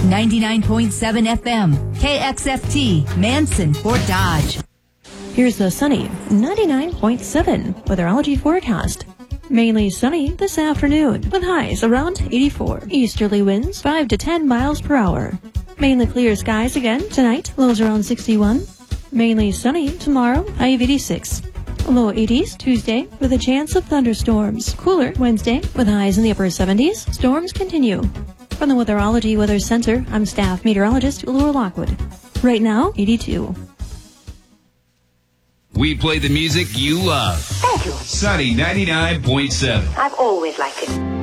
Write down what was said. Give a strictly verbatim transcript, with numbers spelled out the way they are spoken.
ninety-nine point seven F M, K X F T, Manson, Fort Dodge. Here's the sunny ninety-nine point seven weatherology forecast. Mainly sunny this afternoon, with highs around eighty-four. Easterly winds five to ten miles per hour. Mainly clear skies again tonight, lows around sixty-one. Mainly sunny tomorrow, high of eighty-six. Low eighties Tuesday, with a chance of thunderstorms. Cooler Wednesday, with highs in the upper seventies. Storms continue. From the Weatherology Weather Center, I'm staff meteorologist Laura Lockwood. Right now, eighty-two. We play the music you love. Thank you. Sunny ninety-nine point seven. I've always liked it.